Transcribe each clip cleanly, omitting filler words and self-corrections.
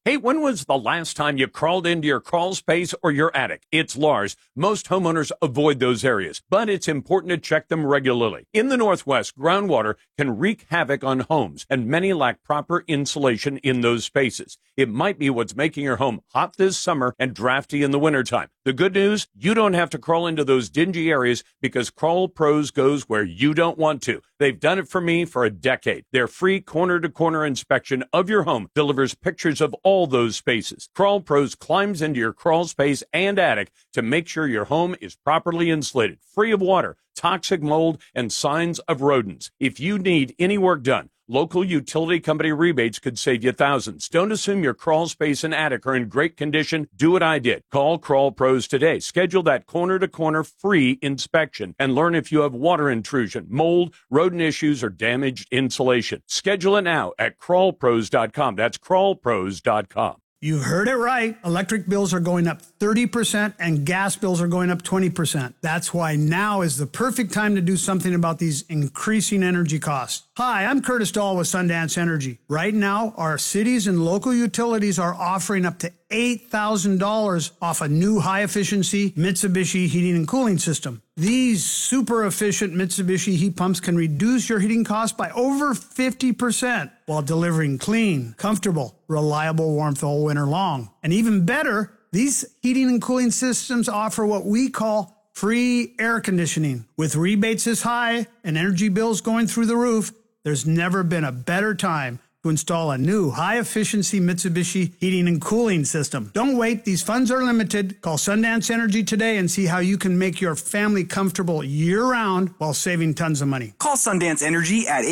Hey, when was the last time you crawled into your crawl space or your attic? It's Lars. Most homeowners avoid those areas, but it's important to check them regularly. In the Northwest, groundwater can wreak havoc on homes, and many lack proper insulation in those spaces. It might be what's making your home hot this summer and drafty in the wintertime. The good news, you don't have to crawl into those dingy areas because Crawl Pros goes where you don't want to. They've done it for me for a decade. Their free corner-to-corner inspection of your home delivers pictures of all those spaces. Crawl Pros climbs into your crawl space and attic to make sure your home is properly insulated, free of water, toxic mold, and signs of rodents. If you need any work done, local utility company rebates could save you thousands. Don't assume your crawl space and attic are in great condition. Do what I did. Call Crawl Pros today. Schedule that corner-to-corner free inspection and learn if you have water intrusion, mold, rodent issues, or damaged insulation. Schedule it now at crawlpros.com. That's crawlpros.com. You heard it right. Electric bills are going up 30% and gas bills are going up 20%. That's why now is the perfect time to do something about these increasing energy costs. Hi, I'm Curtis Dahl with Sundance Energy. Right now, our cities and local utilities are offering up to $8,000 off a new high-efficiency Mitsubishi heating and cooling system. These super efficient Mitsubishi heat pumps can reduce your heating costs by over 50% while delivering clean, comfortable, reliable warmth all winter long. And even better, these heating and cooling systems offer what we call free air conditioning. With rebates this high and energy bills going through the roof, there's never been a better time to install a new high-efficiency Mitsubishi heating and cooling system. Don't wait. These funds are limited. Call Sundance Energy today and see how you can make your family comfortable year-round while saving tons of money. Call Sundance Energy at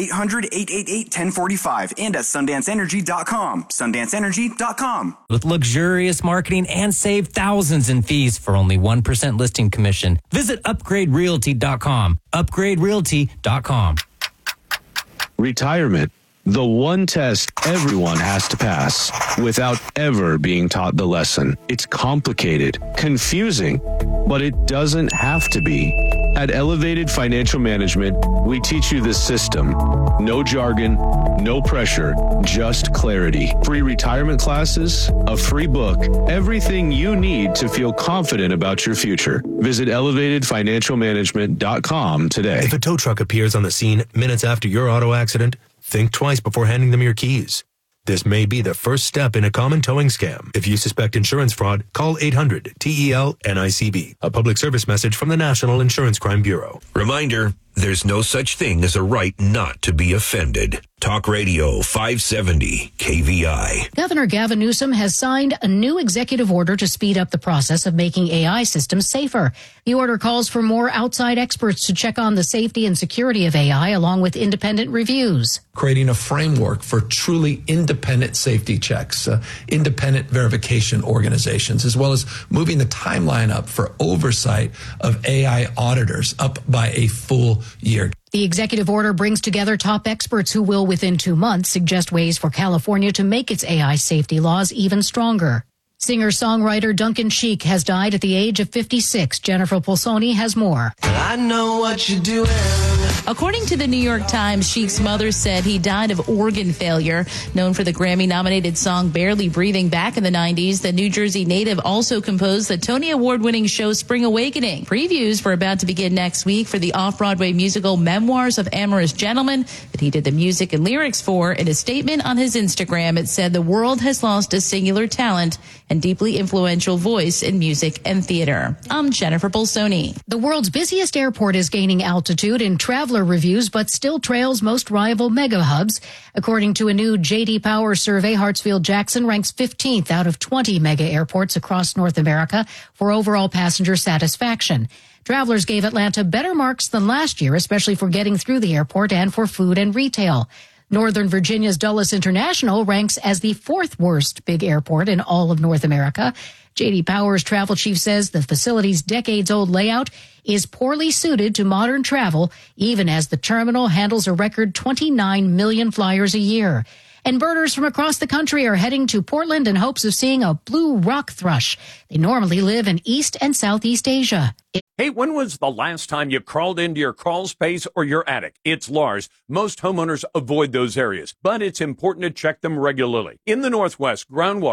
800-888-1045 and at SundanceEnergy.com. SundanceEnergy.com. With luxurious marketing and save thousands in fees for only 1% listing commission. Visit UpgradeRealty.com. UpgradeRealty.com. Retirement. The one test everyone has to pass without ever being taught the lesson. It's complicated, confusing, but it doesn't have to be. At Elevated Financial Management, we teach you the system. No jargon, no pressure, just clarity. Free retirement classes, a free book, everything you need to feel confident about your future. Visit elevatedfinancialmanagement.com today. If a tow truck appears on the scene minutes after your auto accident, think twice before handing them your keys. This may be the first step in a common towing scam. If you suspect insurance fraud, call 800-TEL-NICB. A public service message from the National Insurance Crime Bureau. Reminder, there's no such thing as a right not to be offended. Talk Radio 570 KVI. Governor Gavin Newsom has signed a new executive order to speed up the process of making AI systems safer. The order calls for more outside experts to check on the safety and security of AI along with independent reviews. Creating a framework for truly independent safety checks, independent verification organizations, as well as moving the timeline up for oversight of AI auditors up by a full year. The executive order brings together top experts who will, within 2 months, suggest ways for California to make its AI safety laws even stronger. Singer-songwriter Duncan Sheik has died at the age of 56. Jennifer Polsoni has more. I know what you're doing. According to the New York Times, Sheik's mother said he died of organ failure. Known for the Grammy-nominated song Barely Breathing back in the 90s, the New Jersey native also composed the Tony Award-winning show Spring Awakening. Previews were about to begin next week for the off-Broadway musical Memoirs of Amorous Gentlemen that he did the music and lyrics for. In a statement on his Instagram, it said the world has lost a singular talent and deeply influential voice in music and theater. I'm Jennifer Bolsoni. The world's busiest airport is gaining altitude in traveler reviews, but still trails most rival mega hubs. According to a new J.D. Power survey, Hartsfield-Jackson ranks 15th out of 20 mega airports across North America for overall passenger satisfaction. Travelers gave Atlanta better marks than last year, especially for getting through the airport and for food and retail. Northern Virginia's Dulles International ranks as the 4th worst big airport in all of North America. J.D. Power's travel chief says the facility's decades-old layout is poorly suited to modern travel, even as the terminal handles a record 29 million flyers a year. And birders from across the country are heading to Portland in hopes of seeing a blue rock thrush. They normally live in East and Southeast Asia. Hey, when was the last time you crawled into your crawl space or your attic? It's Lars. Most homeowners avoid those areas, but it's important to check them regularly. In the Northwest, groundwater